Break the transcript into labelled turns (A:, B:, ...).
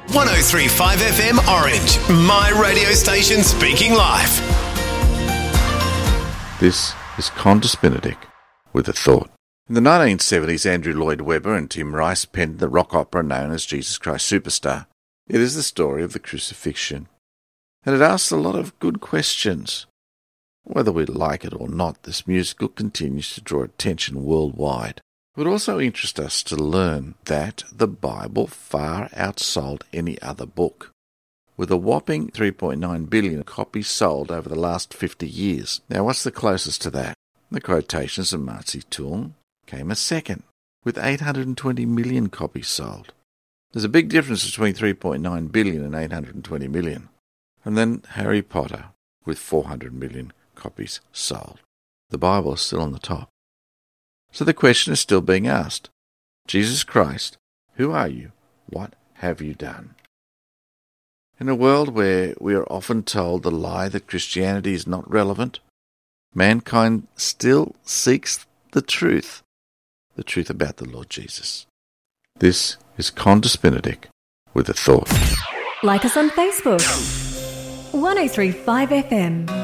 A: 103.5 FM Orange, my radio station speaking life.
B: This is Qantas Benedict with a thought. In the 1970s, Andrew Lloyd Webber and Tim Rice penned the rock opera known as Jesus Christ Superstar. It is the story of the crucifixion, and it asks a lot of good questions. Whether we like it or not, this musical continues to draw attention worldwide. It would also interest us to learn that the Bible far outsold any other book, with a whopping 3.9 billion copies sold over the last 50 years. Now, what's the closest to that? The Quotations of Mao Zedong came a second, with 820 million copies sold. There's a big difference between 3.9 billion and 820 million. And then Harry Potter, with 400 million copies sold. The Bible is still on the top. So the question is still being asked. Jesus Christ, who are you? What have you done? In a world where we are often told the lie that Christianity is not relevant, mankind still seeks the truth about the Lord Jesus. This is Qantas Benedict with a thought.
C: Like us on Facebook. 103.5 FM.